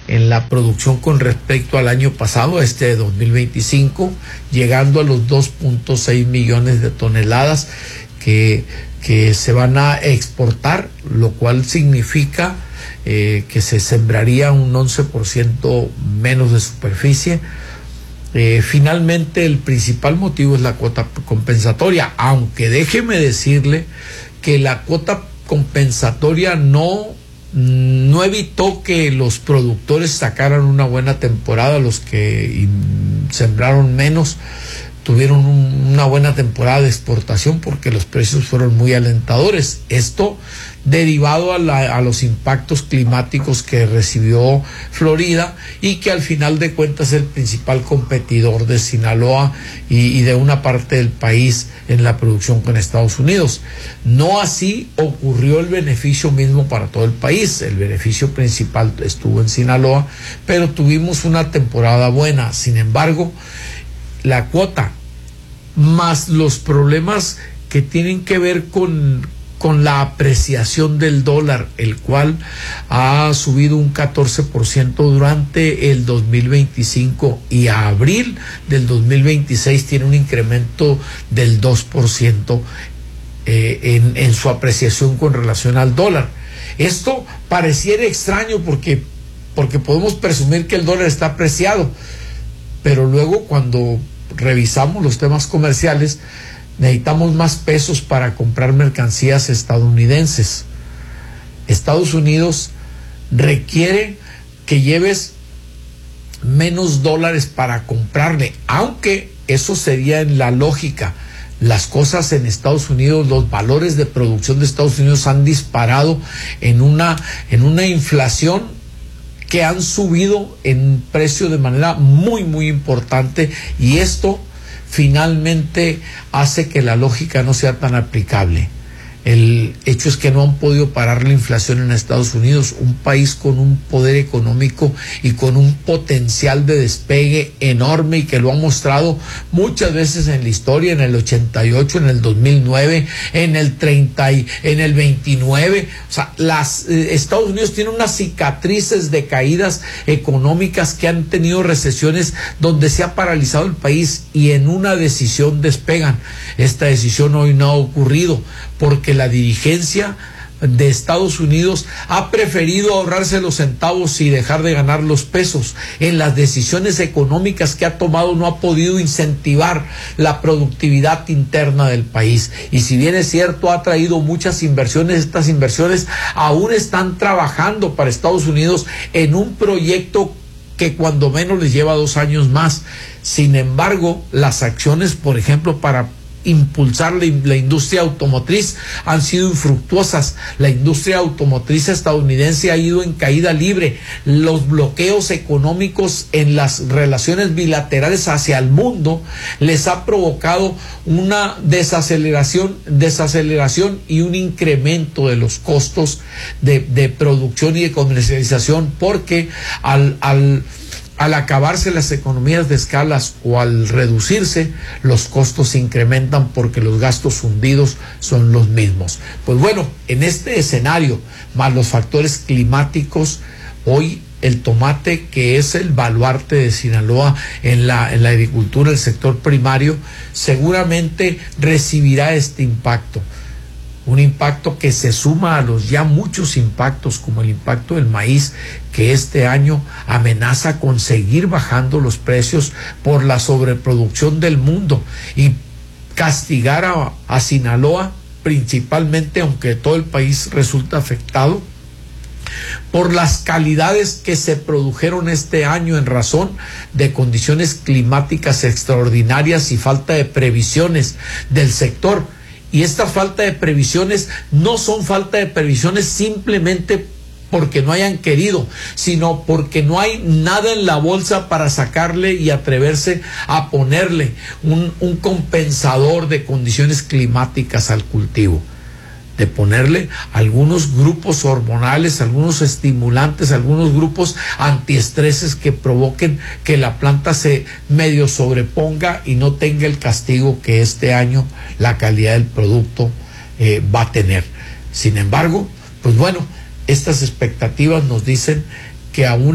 en la producción con respecto al año pasado, este de 2025, llegando a los 2.6 millones de toneladas que se van a exportar, lo cual significa que se sembraría un 11% menos de superficie. Finalmente, el principal motivo es la cuota compensatoria, aunque déjeme decirle que la cuota compensatoria no evitó que los productores sacaran una buena temporada. Los que sembraron menos tuvieron una buena temporada de exportación porque los precios fueron muy alentadores. Esto derivado a los impactos climáticos que recibió Florida y que al final de cuentas es el principal competidor de Sinaloa y de una parte del país en la producción con Estados Unidos. No así ocurrió el beneficio mismo para todo el país. El beneficio principal estuvo en Sinaloa, pero tuvimos una temporada buena. Sin embargo, la cuota más los problemas que tienen que ver con la apreciación del dólar, el cual ha subido un 14% durante el 2025 y a abril del 2026 tiene un incremento del 2% en su apreciación con relación al dólar. Esto pareciera extraño porque podemos presumir que el dólar está apreciado, pero luego cuando revisamos los temas comerciales necesitamos más pesos para comprar mercancías estadounidenses. Estados Unidos requiere que lleves menos dólares para comprarle, aunque eso sería en la lógica. Las cosas en Estados Unidos, los valores de producción de Estados Unidos han disparado en una inflación que han subido en precio de manera muy, muy importante, y esto finalmente hace que la lógica no sea tan aplicable. El hecho es que no han podido parar la inflación en Estados Unidos, un país con un poder económico y con un potencial de despegue enorme, y que lo ha mostrado muchas veces en la historia, en el 88, en el 2009, en el 30 y en el 29. O sea, Estados Unidos tiene unas cicatrices de caídas económicas que han tenido recesiones donde se ha paralizado el país y en una decisión despegan. Esta decisión hoy no ha ocurrido porque la dirigencia de Estados Unidos ha preferido ahorrarse los centavos y dejar de ganar los pesos. En las decisiones económicas que ha tomado no ha podido incentivar la productividad interna del país. Y si bien es cierto, ha traído muchas inversiones, estas inversiones aún están trabajando para Estados Unidos en un proyecto que cuando menos les lleva 2 años más. Sin embargo, las acciones, por ejemplo, para impulsar la industria automotriz han sido infructuosas. La industria automotriz estadounidense ha ido en caída libre. Los bloqueos económicos en las relaciones bilaterales hacia el mundo les ha provocado una desaceleración y un incremento de los costos de producción y de comercialización, porque al acabarse las economías de escalas o al reducirse, los costos se incrementan porque los gastos hundidos son los mismos. Pues bueno, en este escenario, más los factores climáticos, hoy el tomate, que es el baluarte de Sinaloa en la agricultura, el sector primario, seguramente recibirá este impacto. Un impacto que se suma a los ya muchos impactos, como el impacto del maíz, que este año amenaza con seguir bajando los precios por la sobreproducción del mundo y castigar a Sinaloa principalmente, aunque todo el país resulta afectado, por las calidades que se produjeron este año en razón de condiciones climáticas extraordinarias y falta de previsiones del sector. Y esta falta de previsiones no son falta de previsiones simplemente porque no hayan querido, sino porque no hay nada en la bolsa para sacarle y atreverse a ponerle un compensador de condiciones climáticas al cultivo, de ponerle algunos grupos hormonales, algunos estimulantes, algunos grupos antiestreses que provoquen que la planta se medio sobreponga y no tenga el castigo que este año la calidad del producto va a tener. Sin embargo, pues bueno, estas expectativas nos dicen que aún